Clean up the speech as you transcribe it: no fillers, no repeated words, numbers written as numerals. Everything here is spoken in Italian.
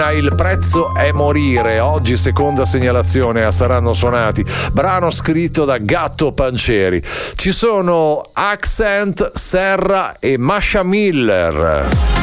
Il prezzo è morire, oggi seconda segnalazione a Saranno Suonati, brano scritto da Gatto Pancieri. Ci sono Accent, Serra e Masha Miller.